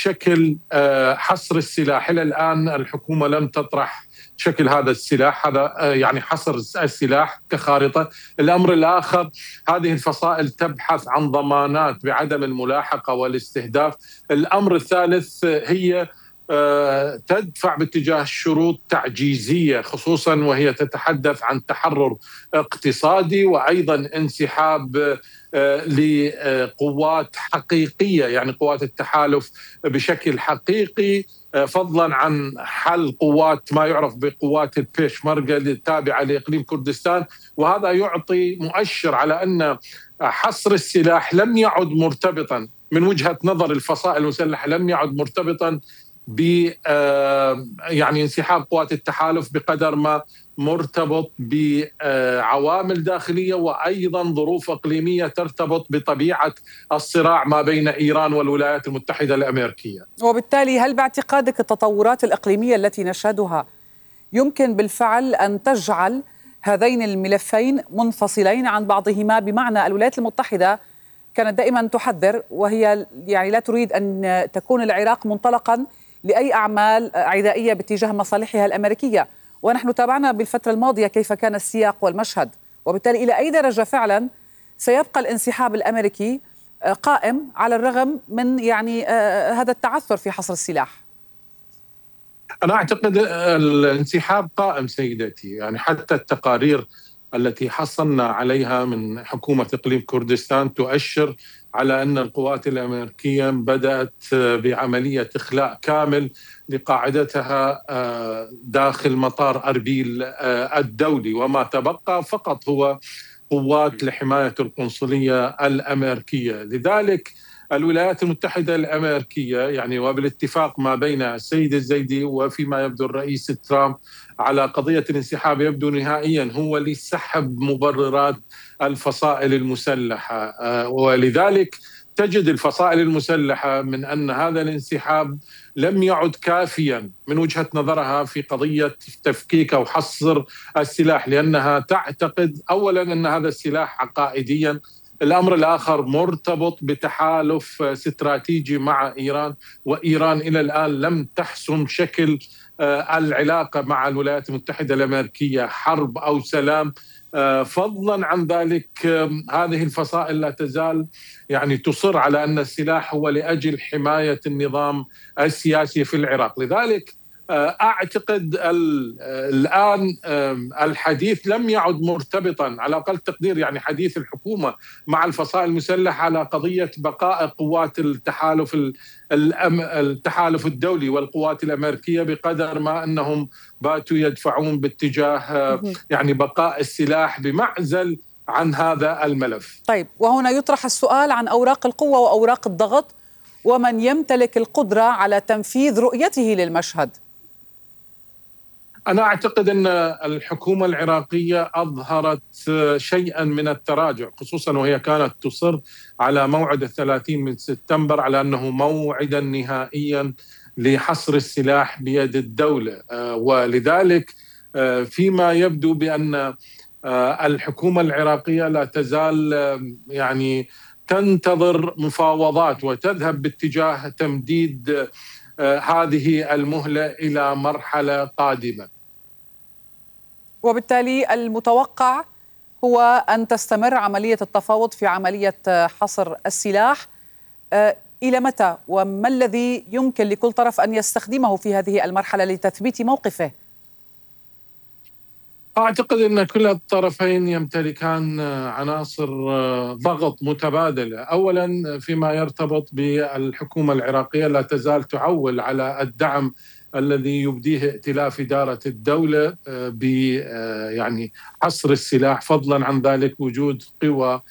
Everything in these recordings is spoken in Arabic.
شكل حصر السلاح. إلى الآن الحكومة لم تطرح شكل هذا السلاح، هذا يعني حصر السلاح كخارطة. الأمر الآخر، هذه الفصائل تبحث عن ضمانات بعدم الملاحقة والاستهداف. الأمر الثالث، هي تدفع باتجاه شروط تعجيزية، خصوصا وهي تتحدث عن تحرر اقتصادي وأيضا انسحاب لقوات حقيقية، يعني قوات التحالف بشكل حقيقي، فضلا عن حل قوات ما يعرف بقوات البيشمركة التابعة لإقليم كردستان. وهذا يعطي مؤشر على أن حصر السلاح لم يعد مرتبطا من وجهة نظر الفصائل المسلحة، لم يعد مرتبطا ب يعني انسحاب قوات التحالف بقدر ما مرتبط بعوامل داخلية وأيضا ظروف إقليمية ترتبط بطبيعة الصراع ما بين إيران والولايات المتحدة الأمريكية. وبالتالي هل باعتقادك التطورات الإقليمية التي نشهدها يمكن بالفعل أن تجعل هذين الملفين منفصلين عن بعضهما؟ بمعنى الولايات المتحدة كانت دائما تحذر، وهي يعني لا تريد أن تكون العراق منطلقا لأي أعمال عدائية باتجاه مصالحها الأمريكية، ونحن تابعنا بالفترة الماضية كيف كان السياق والمشهد. وبالتالي إلى أي درجة فعلا سيبقى الانسحاب الأمريكي قائم على الرغم من يعني هذا التعثر في حصر السلاح؟ أنا أعتقد الانسحاب قائم سيدتي، يعني حتى التقارير التي حصلنا عليها من حكومة إقليم كردستان تؤشر على أن القوات الأمريكية بدأت بعملية إخلاء كامل لقاعدتها داخل مطار أربيل الدولي، وما تبقى فقط هو قوات لحماية القنصلية الأمريكية. لذلك الولايات المتحدة الأمريكية يعني وبالاتفاق ما بين السيد الزيدي وفيما يبدو الرئيس ترامب على قضية الانسحاب، يبدو نهائيا هو لسحب مبررات الفصائل المسلحة. ولذلك تجد الفصائل المسلحة من أن هذا الانسحاب لم يعد كافيا من وجهة نظرها في قضية تفكيك أو حصر السلاح، لأنها تعتقد أولا أن هذا السلاح عقائديا. الأمر الآخر مرتبط بتحالف استراتيجي مع إيران، وإيران إلى الآن لم تحسم شكل العلاقة مع الولايات المتحدة الأمريكية، حرب أو سلام. فضلا عن ذلك هذه الفصائل لا تزال يعني تصر على أن السلاح هو لأجل حماية النظام السياسي في العراق. لذلك أعتقد الآن الحديث لم يعد مرتبطا على أقل تقدير، يعني حديث الحكومة مع الفصائل المسلحة على قضية بقاء قوات التحالف الدولي والقوات الأمريكية بقدر ما أنهم باتوا يدفعون باتجاه يعني بقاء السلاح بمعزل عن هذا الملف. طيب، وهنا يطرح السؤال عن أوراق القوة وأوراق الضغط ومن يمتلك القدرة على تنفيذ رؤيته للمشهد. أنا أعتقد أن الحكومة العراقية أظهرت شيئا من التراجع، خصوصا وهي كانت تصر على موعد 30 من سبتمبر على أنه موعدا نهائيا لحصر السلاح بيد الدولة. ولذلك فيما يبدو بأن الحكومة العراقية لا تزال يعني تنتظر مفاوضات وتذهب باتجاه تمديد هذه المهلة إلى مرحلة قادمة. وبالتالي المتوقع هو أن تستمر عملية التفاوض في عملية حصر السلاح إلى متى؟ وما الذي يمكن لكل طرف أن يستخدمه في هذه المرحلة لتثبيت موقفه؟ أعتقد أن كلا الطرفين يمتلكان عناصر ضغط متبادلة. أولا فيما يرتبط بالحكومة العراقية لا تزال تعول على الدعم الذي يبديه ائتلاف إدارة الدولة ب يعني حصر السلاح. فضلا عن ذلك وجود قوى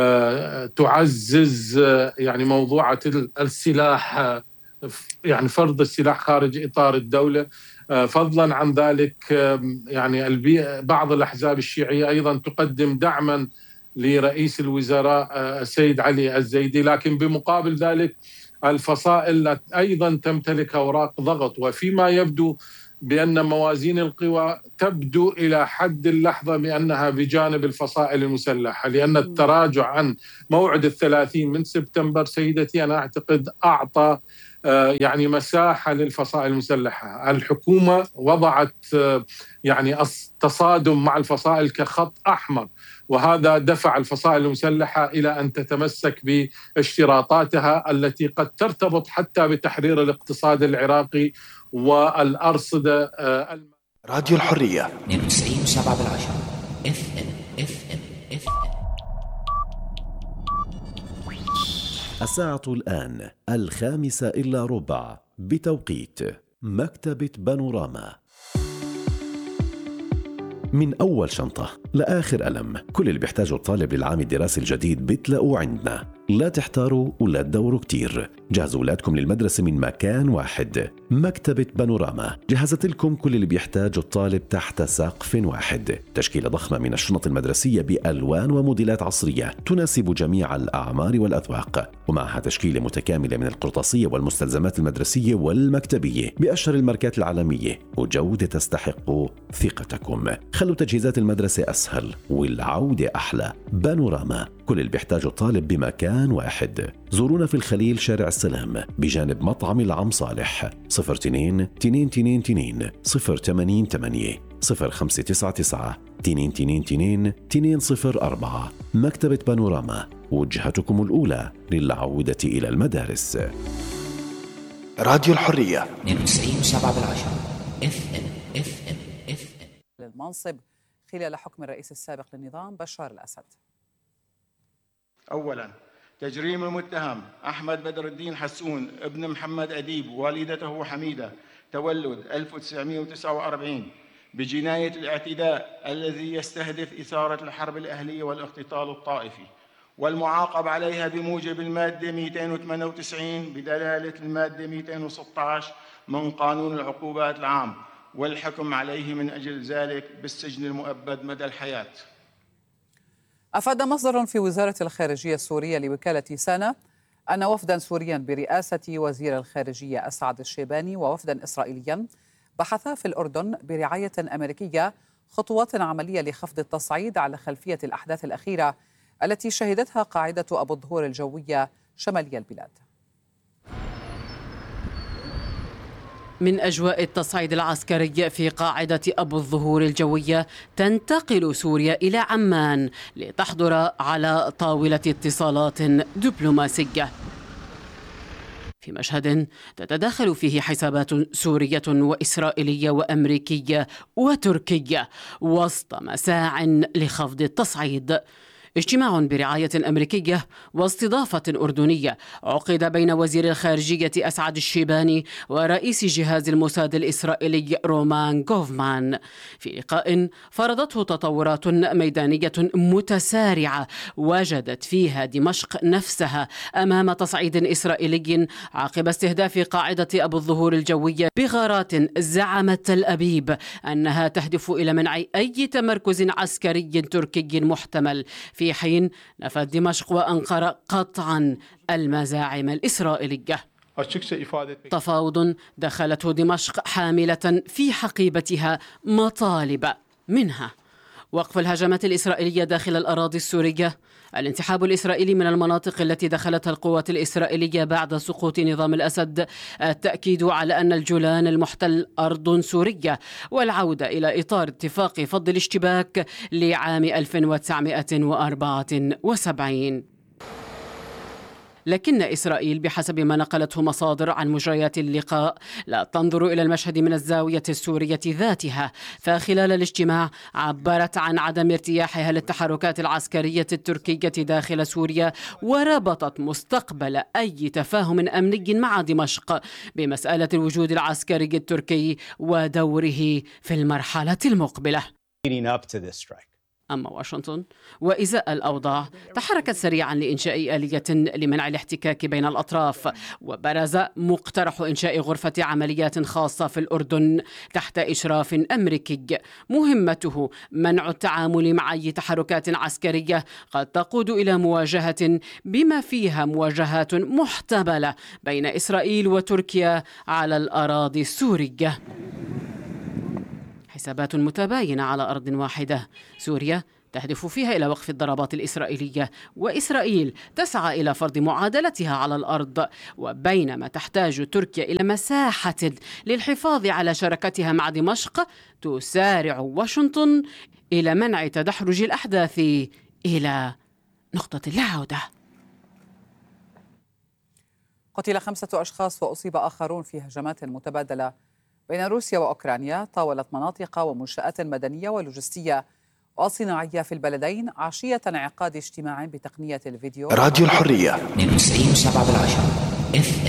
تعزز يعني موضوعة السلاح، يعني فرض السلاح خارج إطار الدولة. فضلا عن ذلك يعني بعض الأحزاب الشيعية أيضا تقدم دعما لرئيس الوزراء السيد علي الزيدي، لكن بمقابل ذلك الفصائل أيضا تمتلك أوراق ضغط. وفيما يبدو بأن موازين القوى تبدو إلى حد اللحظة بأنها بجانب الفصائل المسلحة، لأن التراجع عن موعد 30 من سبتمبر سيدتي أنا أعتقد أعطى يعني مساحة للفصائل المسلحة. الحكومة وضعت يعني التصادم مع الفصائل كخط أحمر، وهذا دفع الفصائل المسلحة إلى أن تتمسك باشتراطاتها التي قد ترتبط حتى بتحرير الاقتصاد العراقي والأرصدة. راديو الحرية 92.7 FM. الساعة الآن 5:45 بتوقيت مكتبة بانوراما. من أول شنطة لآخر قلم، كل اللي بيحتاجه الطالب للعام الدراسي الجديد بتلاقوه عندنا. لا تحتاروا ولا تدوروا كتير، جهزوا أولادكم للمدرسة من مكان واحد. مكتبة بانوراما جهزت لكم كل اللي بيحتاجه الطالب تحت سقف واحد. تشكيلة ضخمة من الشنط المدرسية بألوان وموديلات عصرية تناسب جميع الأعمار والأذواق، ومعها تشكيلة متكاملة من القرطاسية والمستلزمات المدرسية والمكتبية بأشهر الماركات العالمية، وجودة تستحق ثقتكم. خلوا تجهيزات المدرسة أسهل والعودة أحلى. بانوراما، كل اللي بيحتاجه الطالب بمكان واحد. زورونا في الخليل شارع السلام بجانب مطعم العم صالح. 02-222-088 0599-222-204. مكتبة بانوراما، وجهتكم الأولى للعودة إلى المدارس. راديو الحرية 92.7 FM. للمنصب خلال حكم الرئيس السابق للنظام بشار الأسد. أولاً، تجريم المتهم أحمد بدر الدين حسون ابن محمد أديب والدته حميدة تولد 1949 بجناية الاعتداء الذي يستهدف إثارة الحرب الأهلية والاختطال الطائفي، والمعاقب عليها بموجب المادة 298 بدلالة المادة 216 من قانون العقوبات العام، والحكم عليه من أجل ذلك بالسجن المؤبد مدى الحياة. أفاد مصدر في وزارة الخارجية السورية لوكالة سانا أن وفدا سوريا برئاسة وزير الخارجية أسعد الشيباني ووفدا إسرائيليا بحثا في الأردن برعاية أمريكية خطوات عملية لخفض التصعيد على خلفية الأحداث الأخيرة التي شهدتها قاعدة أبو الظهور الجوية شمالي البلاد. من أجواء التصعيد العسكري في قاعدة أبو الظهور الجوية تنتقل سوريا إلى عمان لتحضر على طاولة اتصالات دبلوماسية، في مشهد تتداخل فيه حسابات سورية وإسرائيلية وأمريكية وتركية وسط مساع لخفض التصعيد. اجتماع برعاية أمريكية واستضافة أردنية عقد بين وزير الخارجية أسعد الشيباني ورئيس جهاز الموساد الإسرائيلي رومان غوفمان، في لقاء فرضته تطورات ميدانية متسارعة وجدت فيها دمشق نفسها أمام تصعيد إسرائيلي عقب استهداف قاعدة أبو الظهور الجوية بغارات زعمت تل أبيب أنها تهدف إلى منع أي تمركز عسكري تركي محتمل، في حين نفت دمشق وأنقرة قطعا المزاعم الإسرائيلية. تفاوض دخلته دمشق حاملة في حقيبتها مطالب، منها وقف الهجمات الإسرائيلية داخل الأراضي السورية، الانسحاب الإسرائيلي من المناطق التي دخلتها القوات الإسرائيلية بعد سقوط نظام الأسد، التأكيد على أن الجولان المحتل أرض سورية، والعودة إلى إطار اتفاق فض الاشتباك لعام 1974. لكن إسرائيل بحسب ما نقلته مصادر عن مجريات اللقاء لا تنظر إلى المشهد من الزاوية السورية ذاتها، فخلال الاجتماع عبرت عن عدم ارتياحها للتحركات العسكرية التركية داخل سوريا، وربطت مستقبل أي تفاهم أمني مع دمشق بمسألة الوجود العسكري التركي ودوره في المرحلة المقبلة. أما واشنطن وإزاء الأوضاع تحركت سريعا لإنشاء آلية لمنع الاحتكاك بين الأطراف، وبرز مقترح إنشاء غرفة عمليات خاصة في الأردن تحت إشراف أمريكي مهمته منع التعامل مع أي تحركات عسكرية قد تقود إلى مواجهة بما فيها مواجهات محتملة بين إسرائيل وتركيا على الأراضي السورية. حسابات متباينة على أرض واحدة، سوريا تهدف فيها إلى وقف الضربات الإسرائيلية، وإسرائيل تسعى إلى فرض معادلتها على الأرض. وبينما تحتاج تركيا إلى مساحة للحفاظ على شراكتها مع دمشق، تسارع واشنطن إلى منع تدحرج الأحداث إلى نقطة اللاعودة. قتل 5 أشخاص وأصيب آخرون في هجمات متبادلة بين روسيا وأوكرانيا طاولت مناطق ومنشآت مدنية ولوجستية وصناعية في البلدين عشية انعقاد اجتماع بتقنية الفيديو. راديو الحرية 92.7 FM.